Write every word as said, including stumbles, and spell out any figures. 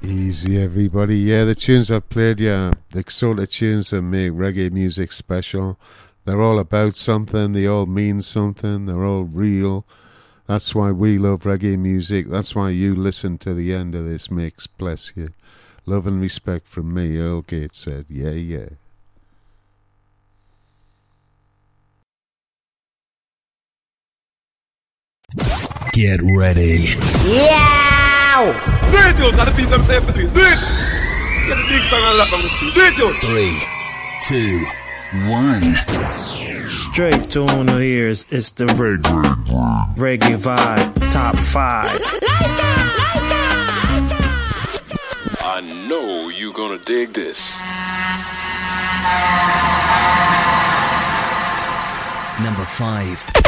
Easy, everybody. Yeah, the tunes I've played, yeah, the sort of tunes that make reggae music special. They're all about something. They all mean something. They're all real. That's why we love reggae music. That's why you listen to the end of this mix. Bless you. Love and respect from me, Earl Gates said. Yeah, yeah. Get ready. Yeah! Do it, yo! Got the people them say for do it. Do it! Get the big song and lock on the street. Do it, yo! Three, two, one. Straight to on the ears, it's the reggae, reggae vibe, top five. I know you gonna dig this. Number five.